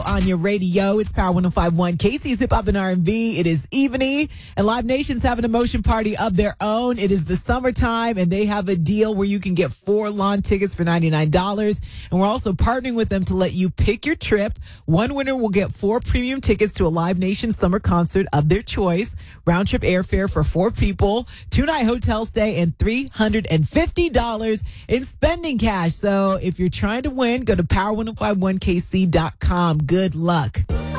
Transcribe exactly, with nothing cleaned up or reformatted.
On your radio, it's Power one oh five point one. Casey's Hip Hop and R and B. It is evening, and Live Nation's having a motion party of their own. It is the summertime, and they have a deal where you can get four lawn tickets for ninety-nine dollars. And we're also partnering with them to let you pick your trip. One winner will get four premium tickets to a Live Nation summer concert of their choice. Round trip airfare for four people, two night hotel stay, and three hundred fifty dollars in spending cash. So if you're trying to win, go to power ten fifty-one k c dot com. Good luck.